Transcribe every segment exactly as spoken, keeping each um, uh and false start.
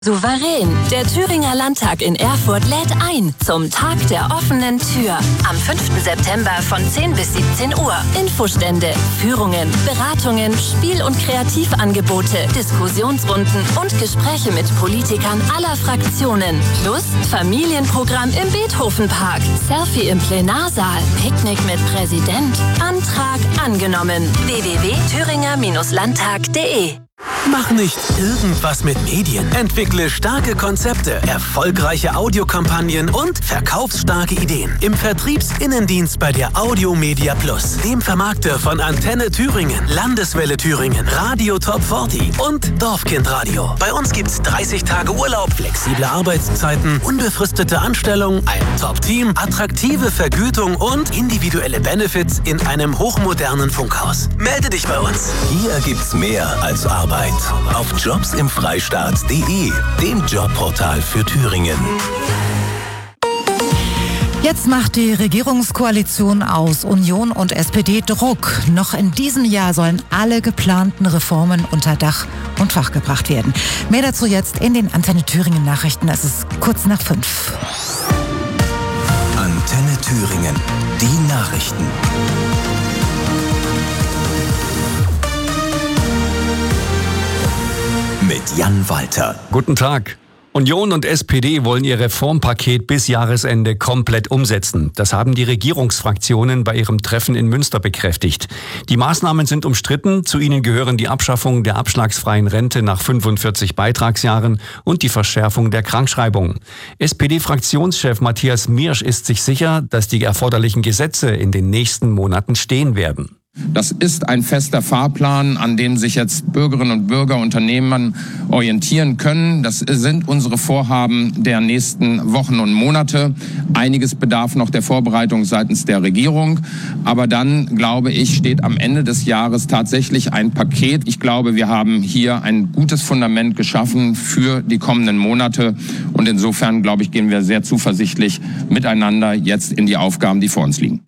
Souverän. Der Thüringer Landtag in Erfurt lädt ein zum Tag der offenen Tür. Am fünften September von zehn bis siebzehn Uhr. Infostände, Führungen, Beratungen, Spiel- und Kreativangebote, Diskussionsrunden und Gespräche mit Politikern aller Fraktionen. Plus Familienprogramm im Beethovenpark, Selfie im Plenarsaal, Picknick mit Präsident. Antrag angenommen. w w w punkt thüringer landtag punkt de. Mach nicht irgendwas mit Medien. Entwickle starke Konzepte, erfolgreiche Audiokampagnen und verkaufsstarke Ideen. Im Vertriebsinnendienst bei der Audio Media Plus, dem Vermarkter von Antenne Thüringen, Landeswelle Thüringen, Radio Top vierzig und Dorfkindradio. Bei uns gibt's dreißig Tage Urlaub, flexible Arbeitszeiten, unbefristete Anstellung, ein Top-Team, attraktive Vergütung und individuelle Benefits in einem hochmodernen Funkhaus. Melde dich bei uns. Hier gibt's mehr als Arbeit. Auf jobs im freistaat punkt de, dem Jobportal für Thüringen. Jetzt macht die Regierungskoalition aus Union und S P D Druck. Noch in diesem Jahr sollen alle geplanten Reformen unter Dach und Fach gebracht werden. Mehr dazu jetzt in den Antenne Thüringen Nachrichten. Es ist kurz nach fünf. Antenne Thüringen, die Nachrichten. Mit Jan Walter. Guten Tag. Union und S P D wollen ihr Reformpaket bis Jahresende komplett umsetzen. Das haben die Regierungsfraktionen bei ihrem Treffen in Münster bekräftigt. Die Maßnahmen sind umstritten. Zu ihnen gehören die Abschaffung der abschlagsfreien Rente nach fünfundvierzig Beitragsjahren und die Verschärfung der Krankschreibung. S P D-Fraktionschef Matthias Miersch ist sich sicher, dass die erforderlichen Gesetze in den nächsten Monaten stehen werden. Das ist ein fester Fahrplan, an dem sich jetzt Bürgerinnen und Bürger, Unternehmen orientieren können. Das sind unsere Vorhaben der nächsten Wochen und Monate. Einiges bedarf noch der Vorbereitung seitens der Regierung. Aber dann, glaube ich, steht am Ende des Jahres tatsächlich ein Paket. Ich glaube, wir haben hier ein gutes Fundament geschaffen für die kommenden Monate. Und insofern, glaube ich, gehen wir sehr zuversichtlich miteinander jetzt in die Aufgaben, die vor uns liegen.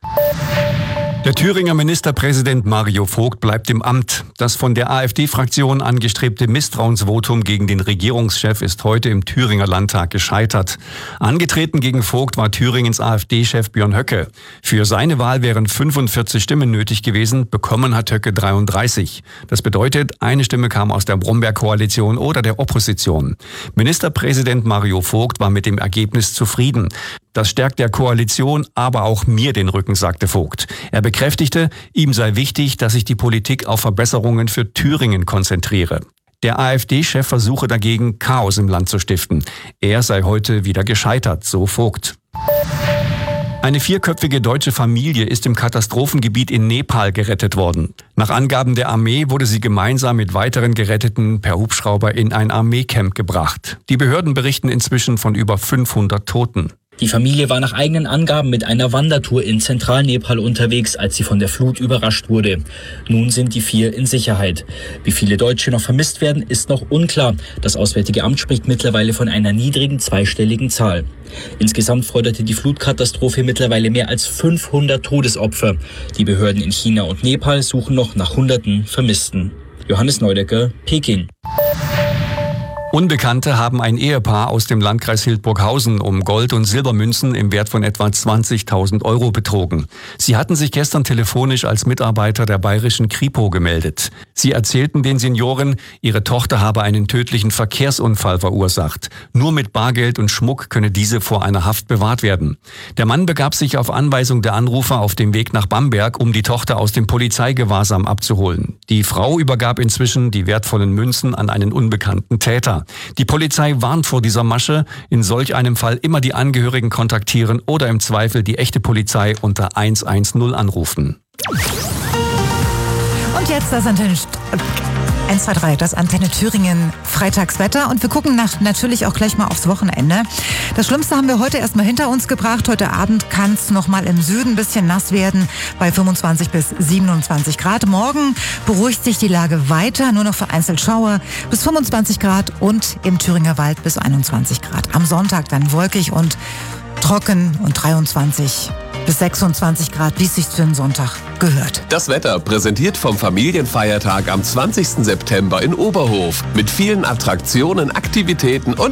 Der Thüringer Ministerpräsident Mario Vogt bleibt im Amt. Das von der AfD-Fraktion angestrebte Misstrauensvotum gegen den Regierungschef ist heute im Thüringer Landtag gescheitert. Angetreten gegen Vogt war Thüringens AfD-Chef Björn Höcke. Für seine Wahl wären fünfundvierzig Stimmen nötig gewesen, bekommen hat Höcke dreiunddreißig. Das bedeutet, eine Stimme kam aus der Bromberg-Koalition oder der Opposition. Ministerpräsident Mario Vogt war mit dem Ergebnis zufrieden. Das stärkt der Koalition, aber auch mir den Rücken, sagte Vogt. Er bekräftigte, ihm sei wichtig, dass sich die Politik auf Verbesserungen für Thüringen konzentriere. Der AfD-Chef versuche dagegen, Chaos im Land zu stiften. Er sei heute wieder gescheitert, so Vogt. Eine vierköpfige deutsche Familie ist im Katastrophengebiet in Nepal gerettet worden. Nach Angaben der Armee wurde sie gemeinsam mit weiteren Geretteten per Hubschrauber in ein Armeecamp gebracht. Die Behörden berichten inzwischen von über fünfhundert Toten. Die Familie war nach eigenen Angaben mit einer Wandertour in Zentralnepal unterwegs, als sie von der Flut überrascht wurde. Nun sind die vier in Sicherheit. Wie viele Deutsche noch vermisst werden, ist noch unklar. Das Auswärtige Amt spricht mittlerweile von einer niedrigen zweistelligen Zahl. Insgesamt forderte die Flutkatastrophe mittlerweile mehr als fünfhundert Todesopfer. Die Behörden in China und Nepal suchen noch nach Hunderten Vermissten. Johannes Neudecker, Peking. Unbekannte haben ein Ehepaar aus dem Landkreis Hildburghausen um Gold- und Silbermünzen im Wert von etwa zwanzigtausend Euro betrogen. Sie hatten sich gestern telefonisch als Mitarbeiter der bayerischen Kripo gemeldet. Sie erzählten den Senioren, ihre Tochter habe einen tödlichen Verkehrsunfall verursacht. Nur mit Bargeld und Schmuck könne diese vor einer Haft bewahrt werden. Der Mann begab sich auf Anweisung der Anrufer auf dem Weg nach Bamberg, um die Tochter aus dem Polizeigewahrsam abzuholen. Die Frau übergab inzwischen die wertvollen Münzen an einen unbekannten Täter. Die Polizei warnt vor dieser Masche. In solch einem Fall immer die Angehörigen kontaktieren oder im Zweifel die echte Polizei unter hundertzehn anrufen. Und jetzt das Antenne eins, zwei, drei, das Antenne Thüringen Freitagswetter. Und wir gucken nach, natürlich auch gleich mal aufs Wochenende. Das Schlimmste haben wir heute erstmal hinter uns gebracht. Heute Abend kann es noch mal im Süden ein bisschen nass werden bei fünfundzwanzig bis siebenundzwanzig Grad. Morgen beruhigt sich die Lage weiter, nur noch vereinzelt Schauer bis fünfundzwanzig Grad und im Thüringer Wald bis einundzwanzig Grad. Am Sonntag dann wolkig und trocken und dreiundzwanzig bis sechsundzwanzig Grad, wie es sich für einen Sonntag gehört. Das Wetter präsentiert vom Familienfeiertag am zwanzigsten September in Oberhof mit vielen Attraktionen, Aktivitäten und